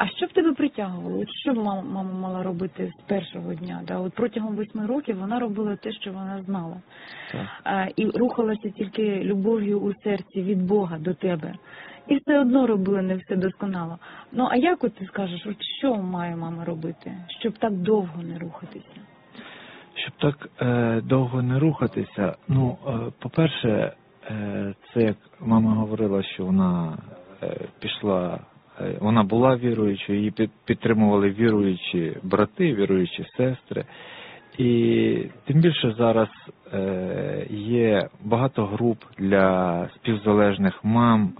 А що б тебе притягувало? От що б мама мала робити з першого дня? Да? От протягом 8 років вона робила те, що вона знала. І рухалася тільки любов'ю у серці від Бога до тебе. І все одно робила не все досконало. Ну, а як от ти скажеш, от що має мама робити, щоб так довго не рухатися? Щоб так довго не рухатися, ну, по-перше, це як мама говорила, що вона пішла, вона була віруючою, її підтримували віруючі брати, віруючі сестри. І тим більше зараз є багато груп для співзалежних мам,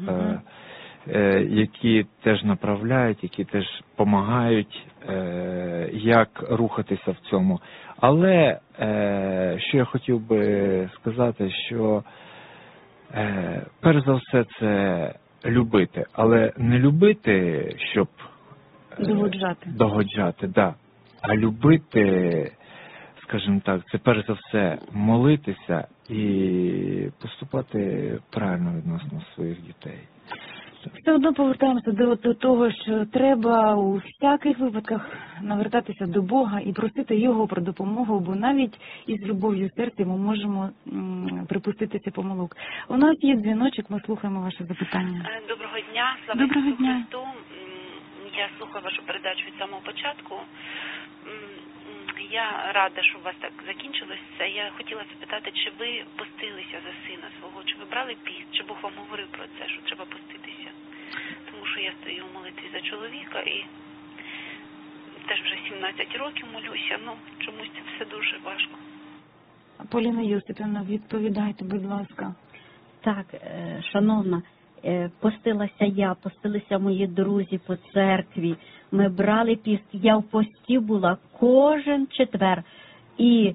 які теж направляють, які теж допомагають, як рухатися в цьому. Але що я хотів би сказати, що перш за все це любити, але не любити, щоб догоджати, да, а любити, скажімо так, це перш за все молитися і поступати правильно відносно своїх дітей. Все одно повертаємося до того, що треба у всяких випадках навертатися до Бога і просити Його про допомогу, бо навіть із любов'ю в серці ми можемо припуститися помилок. У нас є дзвіночок, ми слухаємо ваше запитання. Доброго дня, слава Ісусу Христу. Я слухаю вашу передачу від самого початку. Я рада, що у вас так закінчилось це. Я хотіла запитати, чи ви постилися за сина свого, чи ви брали піст, чи Бог вам говорив про це, що треба поститися? Тому що я стою в молитві за чоловіка і теж вже 17 років молюся, ну чомусь це все дуже важко. Поліна Йосипівна, відповідайте, будь ласка. Так, шановна, постилася я, постилися мої друзі по церкві, ми брали піст, я в пості була кожен четвер, і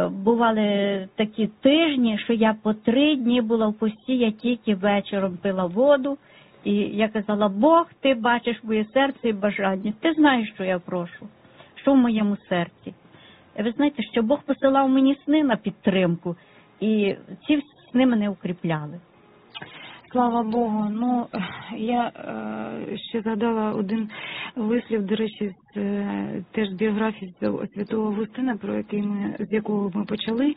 бували такі тижні, що я по 3 дні була в пості, я тільки вечором пила воду, і я казала: Бог, ти бачиш моє серце і бажання, ти знаєш, що я прошу, що в моєму серці. Ви знаєте, що Бог посилав мені сни на підтримку, і ці сни мене укріпляли. Слава Богу. Ну, я ще згадала один вислів, до речі, теж з біографії святого Августина, з якого ми почали.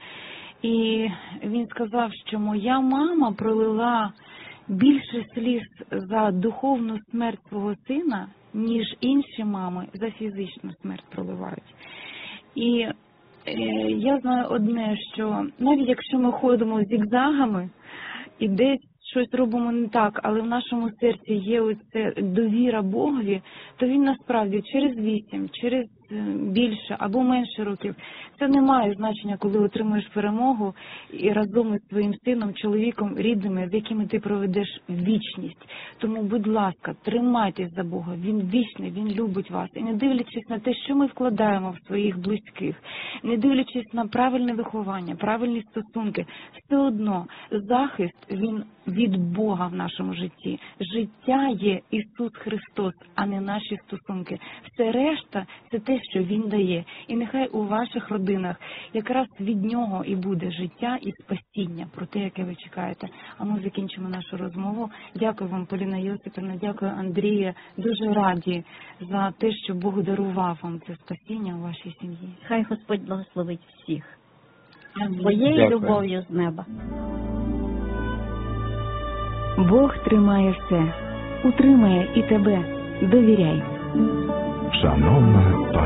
І він сказав, що моя мама пролила більше сліз за духовну смерть свого сина, ніж інші мами за фізичну смерть проливають. І я знаю одне, що навіть якщо ми ходимо зігзагами і десь щось робимо не так, але в нашому серці є оця довіра Богові, то він насправді через 8, через більше або менше років, це не має значення, коли отримуєш перемогу і разом із своїм сином, чоловіком, рідними, з якими ти проведеш вічність. Тому, будь ласка, тримайтесь за Бога, Він вічний, Він любить вас. І не дивлячись на те, що ми вкладаємо в своїх близьких, не дивлячись на правильне виховання, правильні стосунки, все одно захист, він від Бога в нашому житті. Життя є Ісус Христос, а не наші стосунки. Все решта – це те, що Він дає. І нехай у ваших родинах якраз від Нього і буде життя і спасіння, про те, яке ви чекаєте. А ми закінчимо нашу розмову. Дякую вам, Поліна Йосипівна, дякую, Андрія. Дуже раді за те, що Бог дарував вам це спасіння у вашій сім'ї. Хай Господь благословить всіх своєю любов'ю з неба. Бог тримає все, утримає і тебе. Довіряй. Шановна